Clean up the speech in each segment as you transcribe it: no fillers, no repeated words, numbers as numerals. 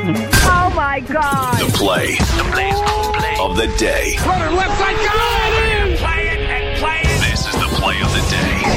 Oh, my God. The play of the day. Runner left side, got it! Play it and play it. This is the play of the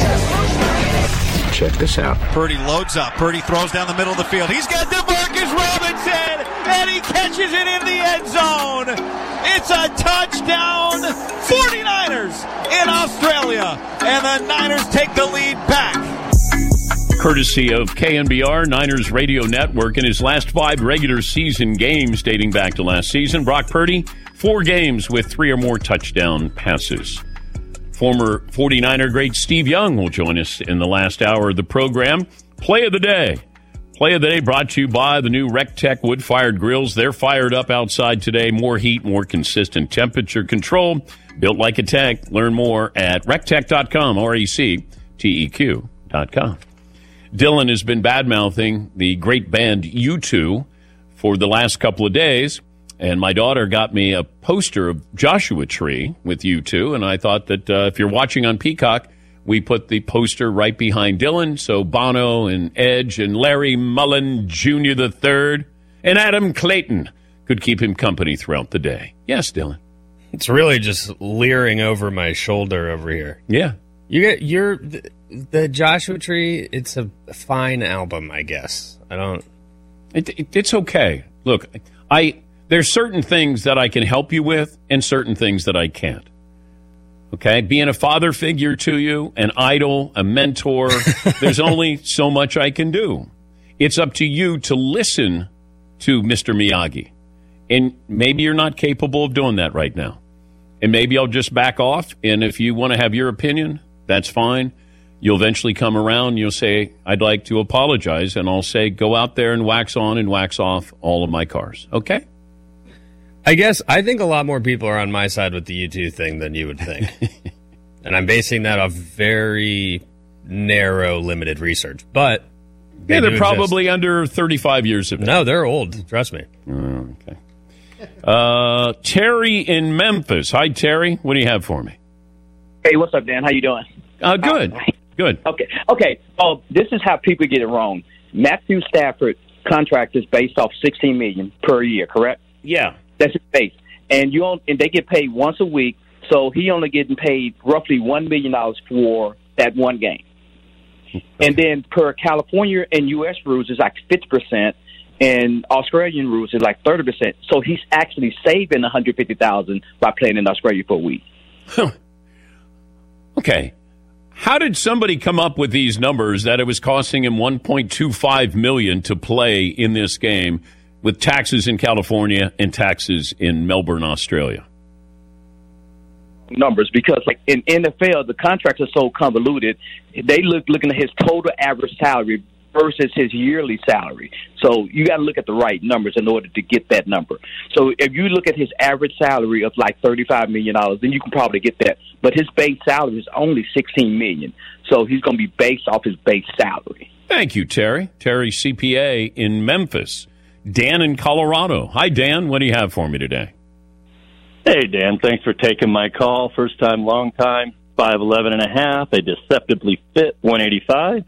day. Check this out. Purdy loads up. Purdy throws down the middle of the field. He's got DeMarcus Robinson, and he catches it in the end zone. It's a touchdown. 49ers in Australia, and the Niners take the lead back. Courtesy of KNBR, Niners Radio Network. In his last 5 regular season games dating back to last season, Brock Purdy, 4 games with 3 or more touchdown passes. Former 49er great Steve Young will join us in the last hour of the program. Play of the day. Play of the day brought to you by the new RecTech wood-fired grills. They're fired up outside today. More heat, more consistent temperature control. Built like a tank. Learn more at rectech.com, RECTEQ.com. Dylan has been bad-mouthing the great band U2 for the last couple of days, and my daughter got me a poster of Joshua Tree with U2, and I thought that if you're watching on Peacock, we put the poster right behind Dylan, so Bono and Edge and Larry Mullen Jr. III and Adam Clayton could keep him company throughout the day. Yes, Dylan. It's really just leering over my shoulder over here. Yeah. The Joshua Tree, it's a fine album, I guess. It's okay. Look, there's certain things that I can help you with and certain things that I can't. Okay? Being a father figure to you, an idol, a mentor, there's only so much I can do. It's up to you to listen to Mr. Miyagi. And maybe you're not capable of doing that right now. And maybe I'll just back off. And if you want to have your opinion, that's fine. You'll eventually come around, you'll say, I'd like to apologize, and I'll say, go out there and wax on and wax off all of my cars. Okay? I think a lot more people are on my side with the U2 thing than you would think. And I'm basing that off very narrow, limited research. But they're probably under 35 years of age. No, they're old. Trust me. Okay. Terry in Memphis. Hi, Terry. What do you have for me? Hey, what's up, Dan? How you doing? Good. Good. Okay. Oh, this is how people get it wrong. Matthew Stafford contract is based off $16 million per year, correct? Yeah. That's his base. And they get paid once a week, so he only getting paid roughly $1 million for that one game. And then per California and U.S. rules, it's like 50%, and Australian rules is like 30%. So he's actually saving $150,000 by playing in Australia for a week. Okay. How did somebody come up with these numbers that it was costing him $1.25 million to play in this game with taxes in California and taxes in Melbourne, Australia? Numbers, because like in NFL, the contracts are so convoluted. They looking at his total average salary versus his yearly salary. So you got to look at the right numbers in order to get that number. So if you look at his average salary of like $35 million, then you can probably get that. But his base salary is only $16 million. So he's going to be based off his base salary. Thank you, Terry. Terry, CPA in Memphis. Dan in Colorado. Hi, Dan. What do you have for me today? Hey, Dan. Thanks for taking my call. First time, long time. 5'11 and a half. A deceptively fit 185.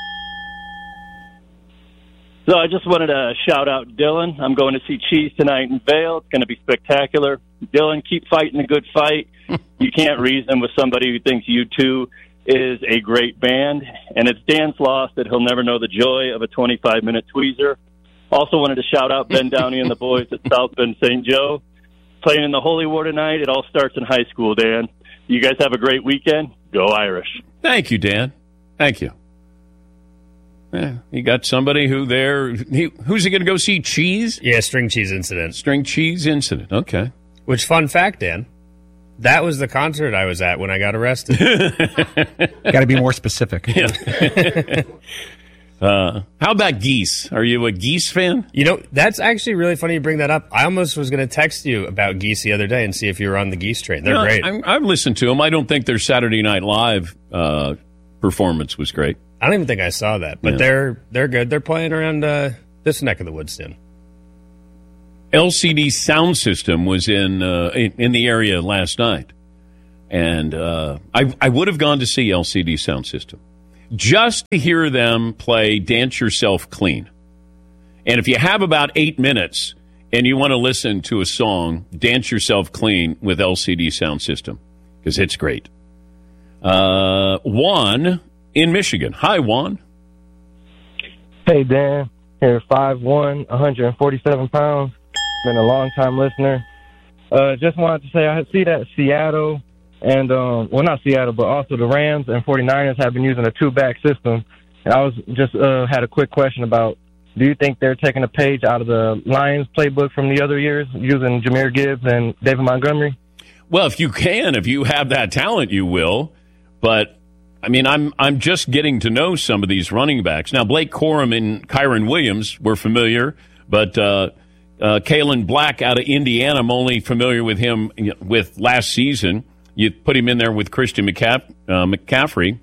So I just wanted to shout out Dylan. I'm going to see Cheese tonight in Vail. It's going to be spectacular. Dylan, keep fighting a good fight. You can't reason with somebody who thinks U2 is a great band. And it's Dan's loss that he'll never know the joy of a 25-minute tweezer. Also wanted to shout out Ben Downey and the boys at South Bend St. Joe. Playing in the Holy War tonight. It all starts in high school, Dan. You guys have a great weekend. Go Irish. Thank you, Dan. Thank you. Yeah, you got somebody who's he going to go see? Cheese? Yeah, String Cheese Incident. String Cheese Incident. Okay. Which, fun fact, Dan, that was the concert I was at when I got arrested. Got to be more specific. Yeah. How about Geese? Are you a Geese fan? You know, that's actually really funny you bring that up. I almost was going to text you about Geese the other day and see if you were on the Geese train. They're great. I've listened to them. I don't think their Saturday Night Live performance was great. I don't even think I saw that, but they're good. They're playing around this neck of the woods soon. LCD Sound System was in the area last night, and I would have gone to see LCD Sound System just to hear them play "Dance Yourself Clean." And if you have about 8 minutes and you want to listen to a song, Dance Yourself Clean with LCD Sound System, because it's great. Juan in Michigan. Hi, Juan. Hey, Dan. Here, 5'1", 147 pounds. Been a long-time listener. Just wanted to say I see that Seattle and, not Seattle, but also the Rams and 49ers have been using a two-back system. And I was just had a quick question about, do you think they're taking a page out of the Lions playbook from the other years using Jahmyr Gibbs and David Montgomery? Well, if you have that talent, you will. But, I mean, I'm just getting to know some of these running backs. Now, Blake Corum and Kyron Williams were familiar, but Kalen Black out of Indiana, I'm only familiar with him with last season. You put him in there with Christian McCaffrey.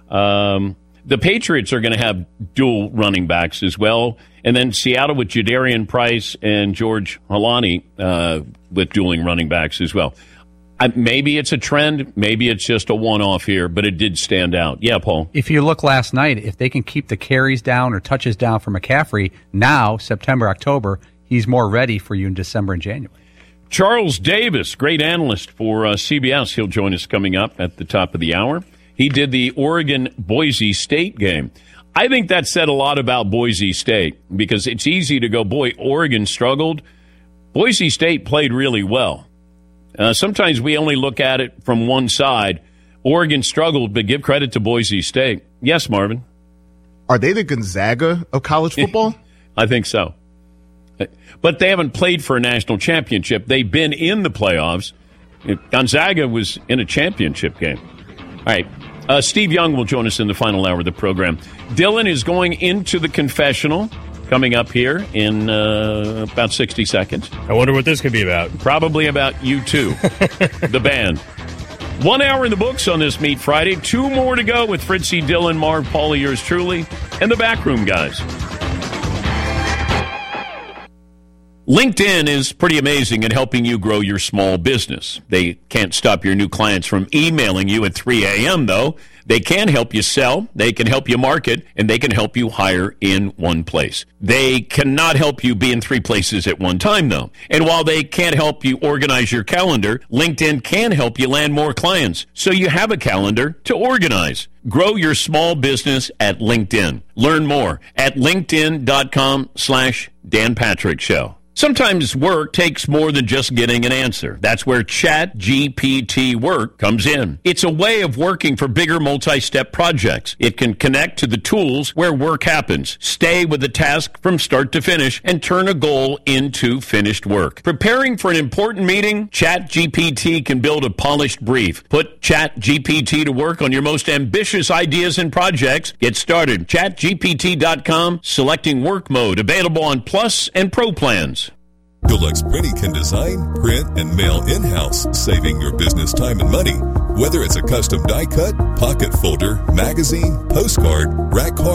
The Patriots are going to have dual running backs as well. And then Seattle with Jadarian Price and George Holani with dueling running backs as well. Maybe it's a trend. Maybe it's just a one-off here, but it did stand out. Yeah, Paul? If you look last night, if they can keep the carries down or touches down for McCaffrey, now, September, October, he's more ready for you in December and January. Charles Davis, great analyst for CBS. He'll join us coming up at the top of the hour. He did the Oregon-Boise State game. I think that said a lot about Boise State because it's easy to go, boy, Oregon struggled. Boise State played really well. Sometimes we only look at it from one side. Oregon struggled, but give credit to Boise State. Yes, Marvin? Are they the Gonzaga of college football? I think so. But they haven't played for a national championship. They've been in the playoffs. Gonzaga was in a championship game. All right. Steve Young will join us in the final hour of the program. Dylan is going into the confessional coming up here in about 60 seconds. I wonder what this could be about. Probably about U2, the band. 1 hour in the books on this Meat Friday. 2 more to go with Fritzy, Dylan, Marv, Paulie, yours truly, and the Backroom guys. LinkedIn is pretty amazing at helping you grow your small business. They can't stop your new clients from emailing you at 3 a.m., though. They can help you sell, they can help you market, and they can help you hire in one place. They cannot help you be in 3 places at one time, though. And while they can't help you organize your calendar, LinkedIn can help you land more clients, so you have a calendar to organize. Grow your small business at LinkedIn. Learn more at linkedin.com/Dan Patrick Show. Sometimes work takes more than just getting an answer. That's where ChatGPT Work comes in. It's a way of working for bigger multi-step projects. It can connect to the tools where work happens, stay with the task from start to finish, and turn a goal into finished work. Preparing for an important meeting, ChatGPT can build a polished brief. Put ChatGPT to work on your most ambitious ideas and projects. Get started. ChatGPT.com, selecting work mode, available on Plus and Pro plans. Deluxe Printing can design, print, and mail in-house, saving your business time and money. Whether it's a custom die cut, pocket folder, magazine, postcard, rack card,